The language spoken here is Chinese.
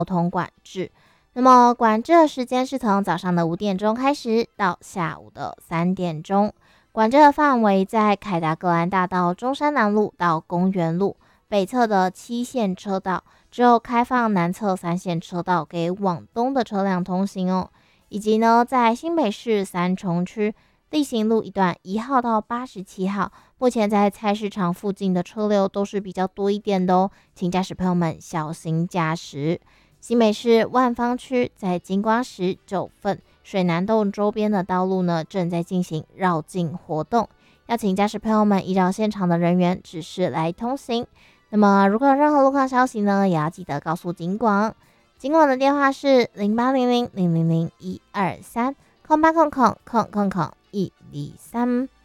通管制。那么管制的时间是从早上的5点钟开始到下午的3点钟，管制的范围在凯达格兰大道中山南路到公园路北侧的7线车道，只有开放南侧3线车道给往东的车辆通行哦。以及呢，在新北市三重区力行路一段1号到87号，目前在菜市场附近的车流都是比较多一点的哦，请驾驶朋友们小心驾驶。新北市万方区在金瓜石、九份、水南洞周边的道路呢，正在进行绕境活动，要请驾驶朋友们依照现场的人员指示来通行。那么如果有任何路况消息呢，也要记得告诉警广。警广的电话是0800000123，0800000123。